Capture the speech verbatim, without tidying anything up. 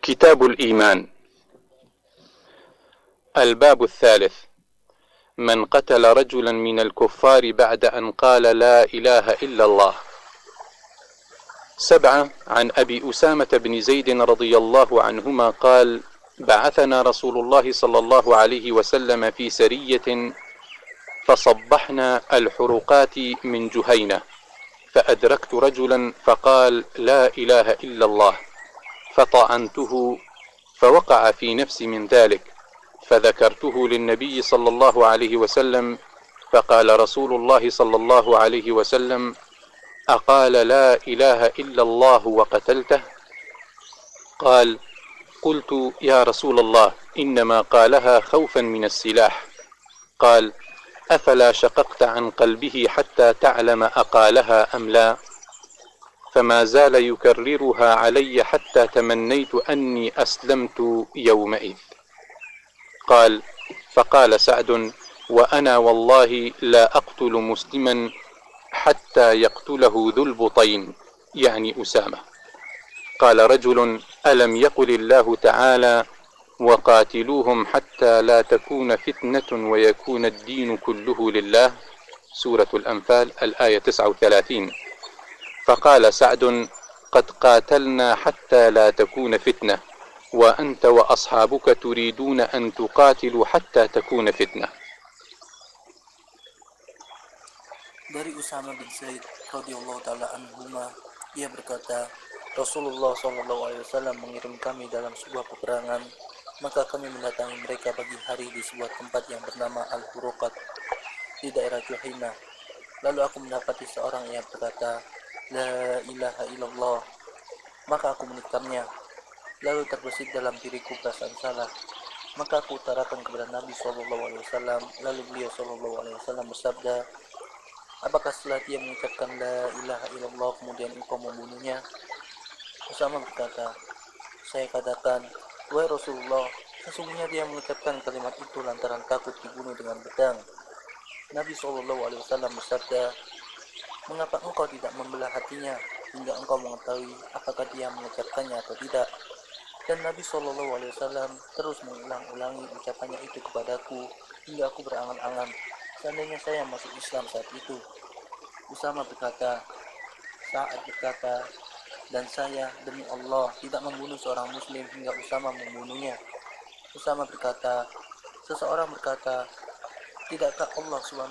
كتاب الإيمان. الباب الثالث: من قتل رجلا من الكفار بعد أن قال لا إله إلا الله. سبعة. عن أبي أسامة بن زيد رضي الله عنهما قال: بعثنا رسول الله صلى الله عليه وسلم في سرية فصبحنا الحرقات من جهينة، فأدركت رجلا فقال لا إله إلا الله، فطعنته فوقع في نفسي من ذلك، فذكرته للنبي صلى الله عليه وسلم، فقال رسول الله صلى الله عليه وسلم: أقال لا إله إلا الله وقتلته؟ قال: قلت يا رسول الله إنما قالها خوفا من السلاح. قال: أفلا شققت عن قلبه حتى تعلم أقالها أم لا؟ فما زال يكررها علي حتى تمنيت أني أسلمت يومئذ. قال: فقال سعد: وأنا والله لا أقتل مسلما حتى يقتله ذو البطين، يعني أسامة. قال رجل: ألم يقل الله تعالى: وقاتلوهم حتى لا تكون فتنة ويكون الدين كله لله، سورة الأنفال الآية تسعة وثلاثين. فقال سعد: قد قاتلنا حتى لا تكون فتنة، وأنت وأصحابك تريدون أن تقاتلوا حتى تكون فتنة. Dari Usama bin Zaid radhiyallahu taala anhuma, ia berkata, Rasulullah shallallahu alaihi wasallam mengirim kami dalam sebuah peperangan, maka kami mendatangi mereka pagi hari di sebuah tempat yang bernama Al-Huruqat di daerah Juhainah. Lalu aku mendapati seorang yang berkata, La ilaha illallah. Maka aku menikamnya. Lalu terbesit dalam diriku perasaan salah. Maka aku utarakan kepada Nabi shallallahu alaihi wasallam. Lalu beliau shallallahu alaihi wasallam bersabda, apakah setelah dia mengucapkan la ilaha illallah kemudian engkau membunuhnya? Usama berkata, saya katakan, wahai Rasulullah, sesungguhnya dia mengucapkan kalimat itu lantaran takut dibunuh dengan pedang. Nabi shallallahu alaihi wasallam bersabda, mengapa engkau tidak membelah hatinya hingga engkau mengetahui apakah dia mengucapkannya atau tidak? Dan Nabi shallallahu alaihi wasallam terus mengulang-ulangi ucapannya itu kepadaku hingga aku berangan-angan seandainya saya masuk Islam saat itu. Usama berkata, Sa'ad berkata, dan saya demi Allah tidak membunuh seorang muslim hingga Usama membunuhnya. Usama berkata, seseorang berkata, tidakkah Allah